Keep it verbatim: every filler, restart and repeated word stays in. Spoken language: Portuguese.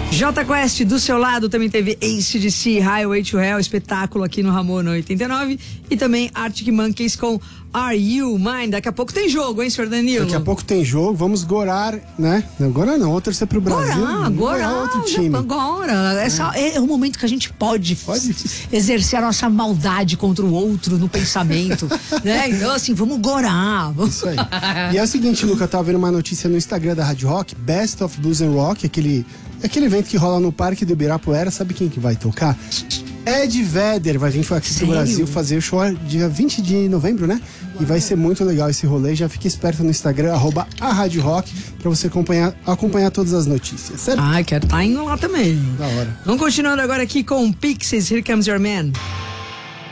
Jota Quest, do seu lado, também teve A C D C, Highway to Hell, espetáculo aqui no Ramona oitenta e nove. E também Arctic Monkeys com Are You Mine? Daqui a pouco tem jogo, hein, senhor Danilo? Daqui a pouco tem jogo, vamos gorar, né? Agora não, vou torcer pro Brasil. Gorar, Gorar gorar, outro time. Agora, essa é. é o momento que a gente pode, pode exercer a nossa maldade contra o outro no pensamento, né? Então, assim, vamos gorar. Vamos... Isso aí. E é o seguinte, Luca, eu tava vendo uma notícia no Instagram da Rádio Rock, Best of Blues and Rock, aquele, aquele evento que rola no Parque do Ibirapuera, sabe quem que vai tocar? Ed Vedder vai vir aqui Sério? pro Brasil fazer o show dia vinte de novembro, né? E vai ser muito legal esse rolê. Já fique esperto no Instagram, arroba a Rádio Rock, pra você acompanhar, acompanhar todas as notícias, certo? Ah, quero estar indo lá também. Da hora. Vamos continuando agora aqui com Pixies, Here Comes Your Man.